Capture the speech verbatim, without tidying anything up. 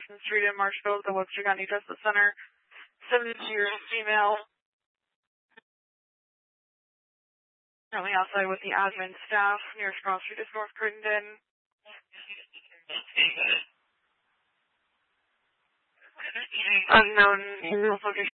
Washington Street in Marshfield, the Webster County Justice Center. seventy-two years female. Currently outside with the admin staff. Nearest cross street is North Crittenden. Unknown location.